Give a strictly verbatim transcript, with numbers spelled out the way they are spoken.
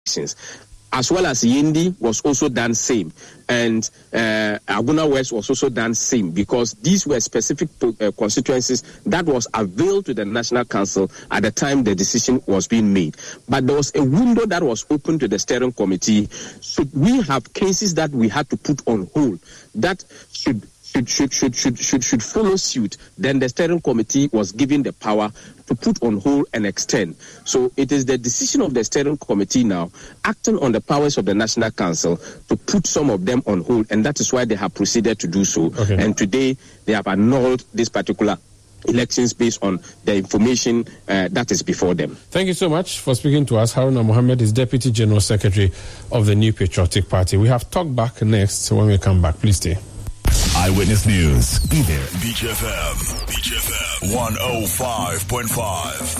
elections. As well as Yendi was also done same, and uh, Aguna West was also done same, because these were specific uh, constituencies that was availed to the National Council at the time the decision was being made. But there was a window that was open to the steering committee. Should we have cases that we had to put on hold that should Should, should should should should should follow suit, then the steering committee was given the power to put on hold and extend. So it is the decision of the steering committee now, acting on the powers of the National Council, to put some of them on hold, and that is why they have proceeded to do so. Okay. And today they have annulled this particular elections based on the information uh, that is before them. Thank you so much for speaking to us. Haruna Mohammed is Deputy General Secretary of the New Patriotic Party. We have Talk Back next when we come back. Please stay. Eyewitness News. Be there. Beach F M. Beach F M. one oh five point five.